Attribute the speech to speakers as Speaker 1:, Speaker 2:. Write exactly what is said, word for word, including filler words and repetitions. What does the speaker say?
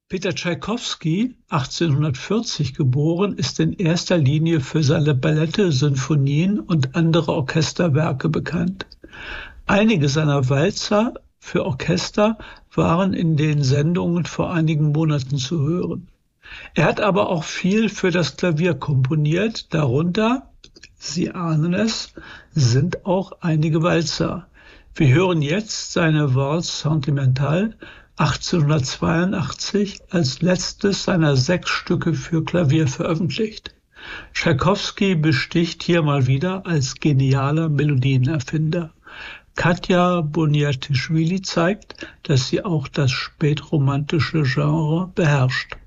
Speaker 1: Peter Tschaikowski, achtzehnhundertvierzig geboren, ist in erster Linie für seine Ballette, Sinfonien und andere Orchesterwerke bekannt. Einige seiner Walzer für Orchester waren in den Sendungen vor einigen Monaten zu hören. Er hat aber auch viel für das Klavier komponiert, darunter, Sie ahnen es, sind auch einige Walzer. Wir hören jetzt seine Valse Sentimentale achtzehnhundertzweiundachtzig als letztes seiner sechs Stücke für Klavier veröffentlicht. Tschaikowski besticht hier mal wieder als genialer Melodienerfinder. Katja Boniatischvili zeigt, dass sie auch das spätromantische Genre beherrscht.